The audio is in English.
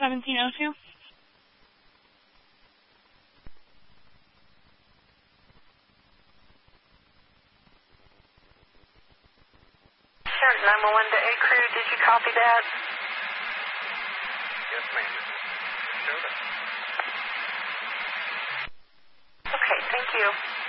1702. Sure, 911 to A Crew, did you copy that? Yes, ma'am. Showed up. Okay, thank you.